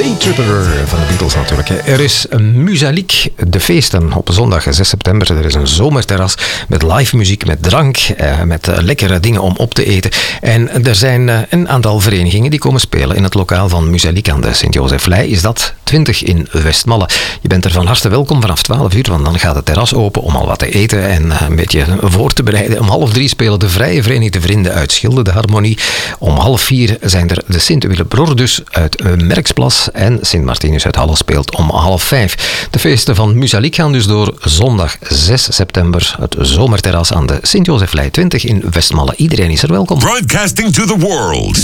Daytripper van de Beatles natuurlijk. Er is een Musaliek, de feesten op zondag 6 september. Er is een zomerterras met live muziek, met drank, met lekkere dingen om op te eten. En er zijn een aantal verenigingen die komen spelen in het lokaal van Musaliek aan de Sint-Joseflei. Is dat 20 in Westmalle. Je bent er van harte welkom vanaf 12 uur, want dan gaat het terras open om al wat te eten en een beetje voor te bereiden. Om 3:30 spelen de Vrije Verenigde Vrienden uit Schilde de Harmonie. Om 3:30 zijn er de Sint-Willebrordus uit Merksplas en Sint-Martinus uit Halle speelt om 4:30. De feesten van Musaliek gaan dus door zondag 6 september. Het zomerterras aan de Sint-Joseflei 20 in Westmalle. Iedereen is er welkom. Broadcasting to the world.